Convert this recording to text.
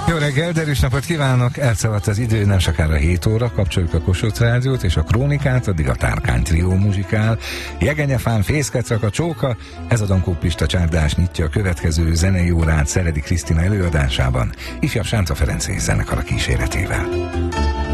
Jó reggel, derűs napot kívánok! Elszaladt az idő, nem sokára 7 óra, kapcsoljuk a Kossuth Rádiót és a Krónikát, addig a Tárkány trió muzsikál. Jegenyefán fészket rak a csóka, ez a Dankó Pista csárdás nyitja a következő zenei órát Szeredi Krisztina előadásában, ifjabb Sánta Ferenc zenekar a kíséretével.